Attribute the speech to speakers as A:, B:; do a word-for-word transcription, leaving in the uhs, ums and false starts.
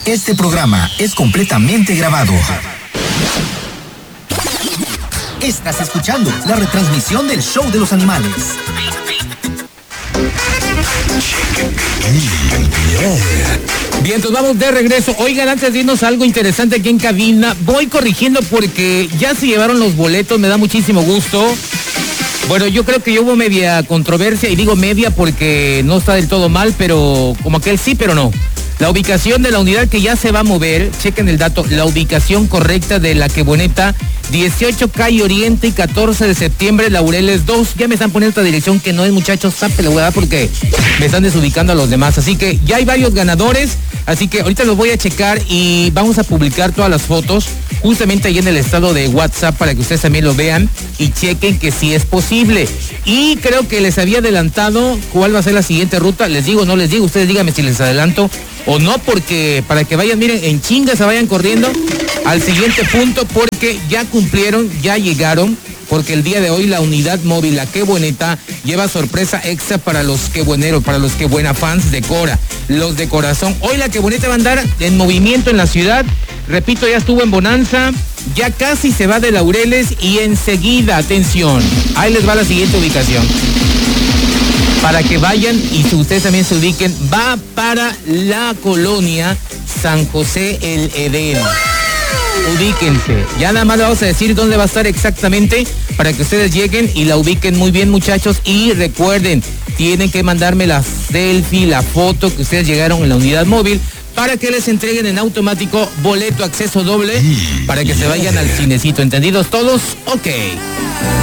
A: Este programa es completamente grabado. Estás escuchando la retransmisión del Show de los Animales.
B: Bien, entonces vamos de regreso. Oigan, antes de irnos algo interesante aquí en cabina, voy corrigiendo porque ya se llevaron los boletos, me da muchísimo gusto. Bueno, yo creo que hubo media controversia, y digo media porque no está del todo mal, pero como aquel sí, pero no. La ubicación de la unidad que ya se va a mover, chequen el dato, la ubicación correcta de la Queboneta, dieciocho calle Oriente y catorce de septiembre, Laureles dos. Ya me están poniendo esta dirección que no es, muchachos, sápele, voy a dar porque me están desubicando a los demás. Así que ya hay varios ganadores, así que ahorita los voy a checar y vamos a publicar todas las fotos justamente ahí en el estado de WhatsApp para que ustedes también lo vean y chequen que sí es posible. Y creo que les había adelantado cuál va a ser la siguiente ruta. Les digo, no les digo, ustedes díganme si les adelanto o no, porque para que vayan, miren, en chinga se vayan corriendo al siguiente punto, porque ya cumplieron, ya llegaron, porque el día de hoy la unidad móvil, la Queboneta, lleva sorpresa extra para los quebueneros, para los Quebuena fans de Cora, los de corazón. Hoy la Queboneta va a andar en movimiento en la ciudad, repito, ya estuvo en Bonanza, ya casi se va de Laureles y enseguida, atención, ahí les va la siguiente ubicación. Para que vayan y si ustedes también se ubiquen, va para la colonia San José el Edén. Ubíquense. Ya nada más le vamos a decir dónde va a estar exactamente para que ustedes lleguen y la ubiquen muy bien, muchachos. Y recuerden, tienen que mandarme la selfie, la foto que ustedes llegaron en la unidad móvil para que les entreguen en automático boleto acceso doble para que se vayan al cinecito. ¿Entendidos todos? Ok.